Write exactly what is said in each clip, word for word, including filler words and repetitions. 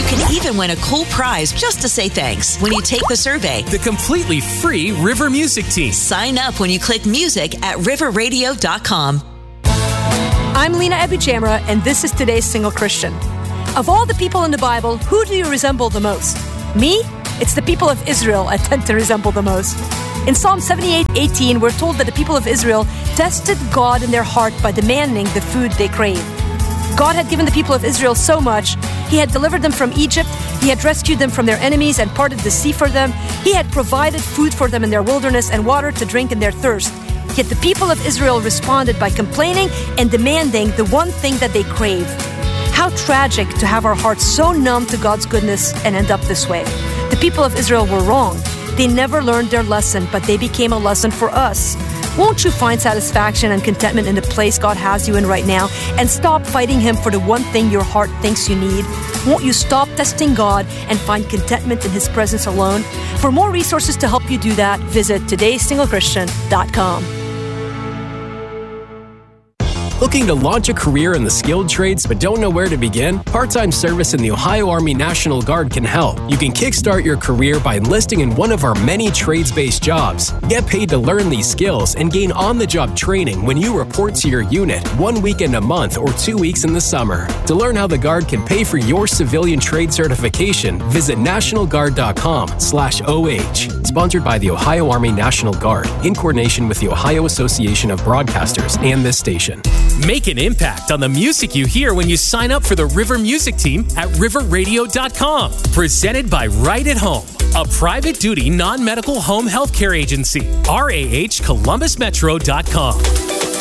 can even win a cool prize just to say thanks when you take the survey. The completely free River Music Team. Sign up when you click music at river radio dot com. I'm Lena Ebujamra, and this is today's Single Christian. Of all the people in the Bible, who do you resemble the most? Me? It's the people of Israel I tend to resemble the most. In Psalm seventy-eight eighteen, we're told that the people of Israel tested God in their heart by demanding the food they craved. God had given the people of Israel so much. He had delivered them from Egypt. He had rescued them from their enemies and parted the sea for them. He had provided food for them in their wilderness and water to drink in their thirst. Yet the people of Israel responded by complaining and demanding the one thing that they crave. How tragic to have our hearts so numb to God's goodness and end up this way. The people of Israel were wrong. They never learned their lesson, but they became a lesson for us. Won't you find satisfaction and contentment in the place God has you in right now and stop fighting Him for the one thing your heart thinks you need? Won't you stop testing God and find contentment in His presence alone? For more resources to help you do that, visit todays single christian dot com. Looking to launch a career in the skilled trades but don't know where to begin? Part-time service in the Ohio Army National Guard can help. You can kickstart your career by enlisting in one of our many trades-based jobs. Get paid to learn these skills and gain on-the-job training when you report to your unit one weekend a month or two weeks in the summer. To learn how the Guard can pay for your civilian trade certification, visit national guard dot com slash O H. Sponsored by the Ohio Army National Guard in coordination with the Ohio Association of Broadcasters and this station. Make an impact on the music you hear when you sign up for the River Music Team at river radio dot com. Presented by Right at Home, a private duty non-medical home health care agency. R A H columbus metro dot com.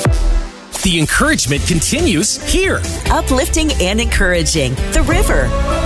The encouragement continues here. Uplifting and encouraging. The River.